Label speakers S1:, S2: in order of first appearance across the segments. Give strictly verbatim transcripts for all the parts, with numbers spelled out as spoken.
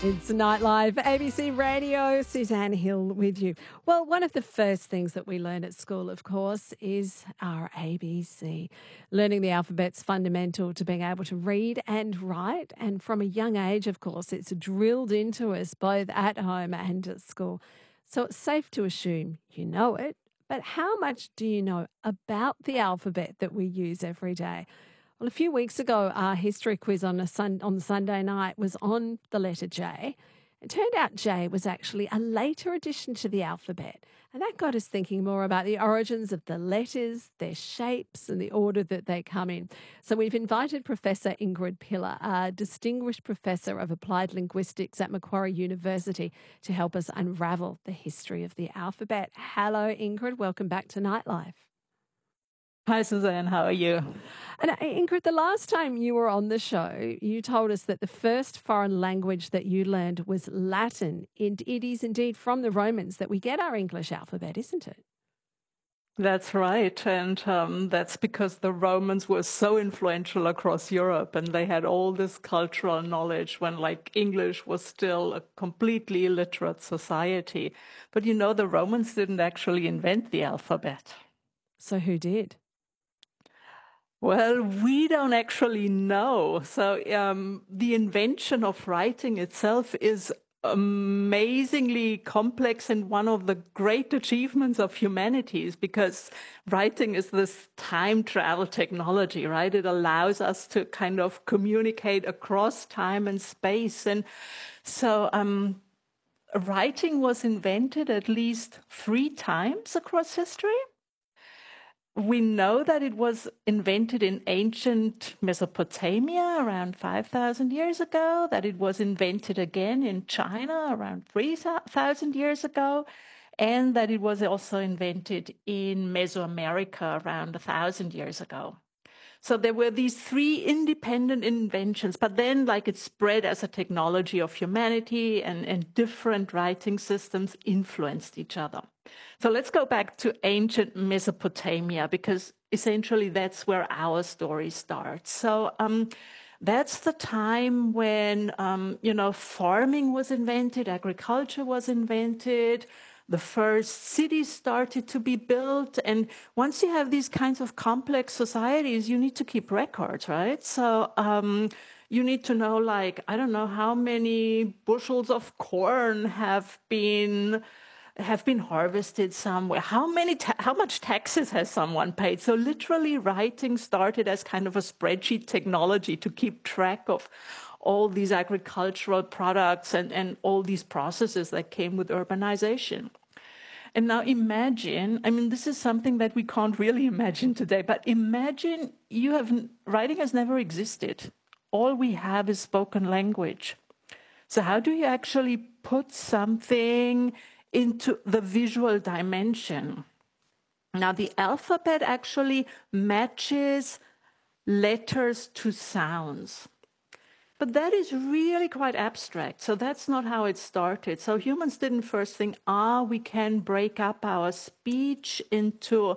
S1: It's Nightlife, A B C Radio, Suzanne Hill with you. Well, one of the first things that we learn at school, of course, is our A B C. Learning the alphabet's fundamental to being able to read and write. And from a young age, of course, it's drilled into us both at home and at school. So it's safe to assume you know it. But how much do you know about the alphabet that we use every day? Well, a few weeks ago, our history quiz on a sun, on the Sunday night was on the letter J. It turned out J was actually a later addition to the alphabet, and that got us thinking more about the origins of the letters, their shapes, and the order that they come in. So we've invited Professor Ingrid Pillar, a distinguished professor of applied linguistics at Macquarie University, to help us unravel the history of the alphabet. Hello, Ingrid. Welcome back to Nightlife.
S2: Hi, Suzanne. How are you?
S1: And uh, Ingrid, the last time you were on the show, you told us that the first foreign language that you learned was Latin. It, it is indeed from the Romans that we get our English alphabet, isn't it?
S2: That's right. And um, that's because the Romans were so influential across Europe and they had all this cultural knowledge when, like, English was still a completely illiterate society. But, you know, the Romans didn't actually invent the alphabet.
S1: So who did?
S2: Well, we don't actually know. So um, the invention of writing itself is amazingly complex and one of the great achievements of humanities, because writing is this time travel technology, right? It allows us to kind of communicate across time and space. And so um, writing was invented at least three times across history. We know that it was invented in ancient Mesopotamia around five thousand years ago, that it was invented again in China around three thousand years ago, and that it was also invented in Mesoamerica around one thousand years ago. So there were these three independent inventions, but then like it spread as a technology of humanity, and, and different writing systems influenced each other. So let's go back to ancient Mesopotamia, because essentially that's where our story starts. So um, that's the time when, um, you know, farming was invented, agriculture was invented, the first cities started to be built. And once you have these kinds of complex societies, you need to keep records, right? So um, you need to know, like, I don't know how many bushels of corn have been have been harvested somewhere. How many, ta- how much taxes has someone paid? So literally writing started as kind of a spreadsheet technology to keep track of all these agricultural products and, and all these processes that came with urbanization. And now imagine, I mean, this is something that we can't really imagine today, but imagine you have, writing has never existed. All we have is spoken language. So how do you actually put something into the visual dimension? Now, the alphabet actually matches letters to sounds. But that is really quite abstract. So that's not how it started. So humans didn't first think, ah, we can break up our speech into,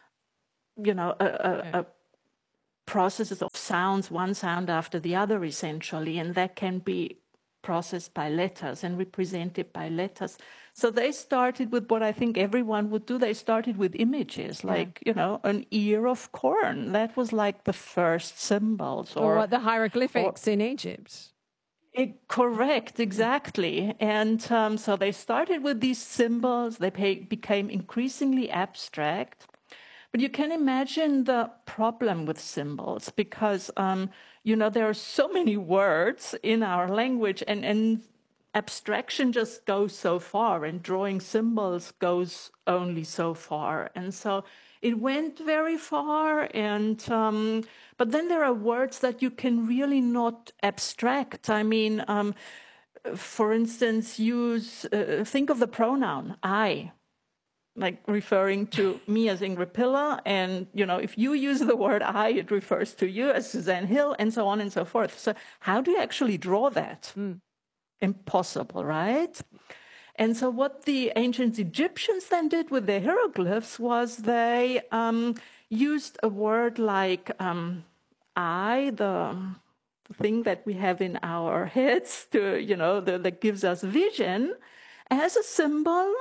S2: you know, a, a, a processes of sounds, one sound after the other, essentially, and that can be processed by letters and represented by letters. So they started with what I think everyone would do. They started with images, like, yeah. you know, an ear of corn. That was like the first symbols.
S1: Or, or what the hieroglyphics or, in Egypt.
S2: It, correct, exactly. And um, so they started with these symbols. They pay, became increasingly abstract. But you can imagine the problem with symbols, because um, you know, there are so many words in our language, and, and abstraction just goes so far, and drawing symbols goes only so far. And so it went very far, and um, but then there are words that you can really not abstract. I mean, um, for instance, use uh, think of the pronoun I. Like referring to me as Ingrid Pillar, and you know, if you use the word I, it refers to you as Suzanne Hill, and so on and so forth. So how do you actually draw that? Mm. Impossible, right? And so what the ancient Egyptians then did with their hieroglyphs was they um, used a word like um, I, the thing that we have in our heads to, you know, the, that gives us vision, as a symbol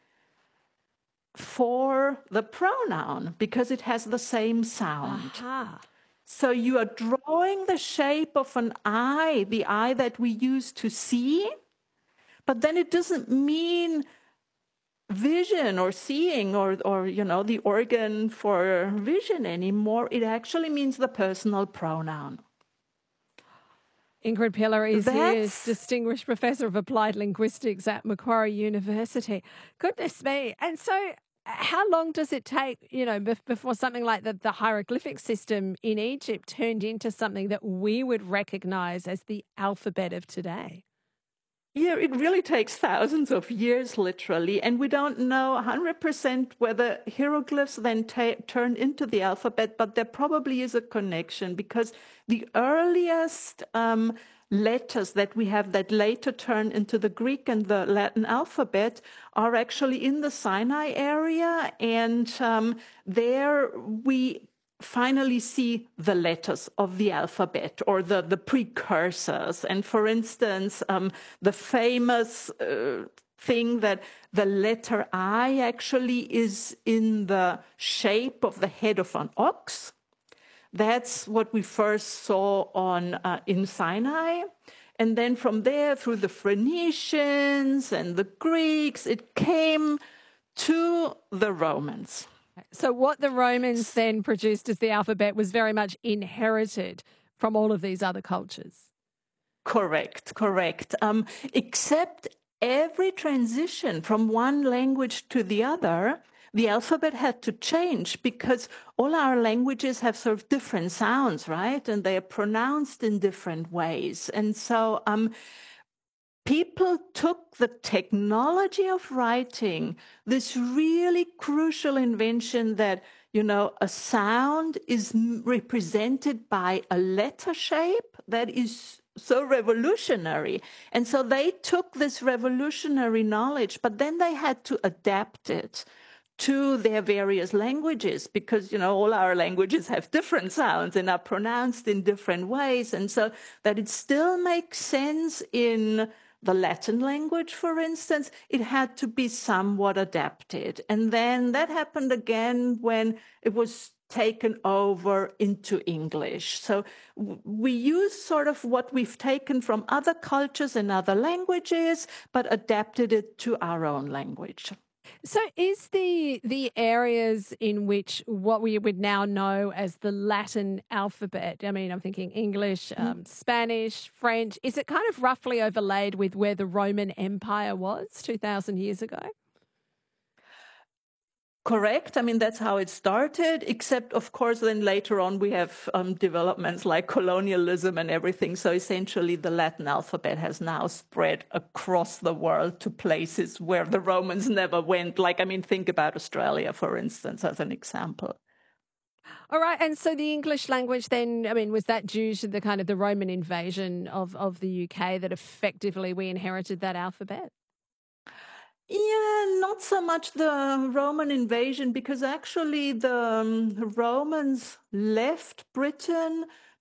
S2: for the pronoun because it has the same sound.
S1: Aha.
S2: So you are drawing the shape of an eye, the eye that we use to see, but then it doesn't mean vision or seeing or, or you know, the organ for vision anymore. It actually means the personal pronoun.
S1: Ingrid Pillar is
S2: That's...
S1: here, Distinguished Professor of Applied Linguistics at Macquarie University. Goodness me. And so how long does it take, you know, before something like the, the hieroglyphic system in Egypt turned into something that we would recognise as the alphabet of today?
S2: Yeah, it really takes thousands of years, literally, and we don't know one hundred percent whether hieroglyphs then ta- turn into the alphabet, but there probably is a connection because the earliest um, letters that we have that later turn into the Greek and the Latin alphabet are actually in the Sinai area, and um, there we finally see the letters of the alphabet or the, the precursors. And for instance, um, the famous uh, thing that the letter I actually is in the shape of the head of an ox. That's what we first saw on uh, in Sinai. And then from there, through the Phoenicians and the Greeks, it came to the Romans.
S1: So what the Romans then produced as the alphabet was very much inherited from all of these other cultures.
S2: Correct, correct. Um, except every transition from one language to the other, the alphabet had to change because all our languages have sort of different sounds, right? And they are pronounced in different ways. And so um, people took the technology of writing, this really crucial invention that, you know, a sound is represented by a letter shape that is so revolutionary. And so they took this revolutionary knowledge, but then they had to adapt it to their various languages because, you know, all our languages have different sounds and are pronounced in different ways. And so that it still makes sense in the Latin language, for instance, it had to be somewhat adapted. And then that happened again when it was taken over into English. So we use sort of what we've taken from other cultures and other languages, but adapted it to our own language.
S1: So is the the areas in which what we would now know as the Latin alphabet, I mean, I'm thinking English, um, mm. Spanish, French, is it kind of roughly overlaid with where the Roman Empire was two thousand years ago?
S2: Correct. I mean, that's how it started, except, of course, then later on we have um, developments like colonialism and everything. So essentially the Latin alphabet has now spread across the world to places where the Romans never went. Like, I mean, think about Australia, for instance, as an example.
S1: All right. And so the English language then, I mean, was that due to the kind of the Roman invasion of, of the U K that effectively we inherited that alphabet?
S2: Yeah, not so much the Roman invasion, because actually the um, Romans left Britain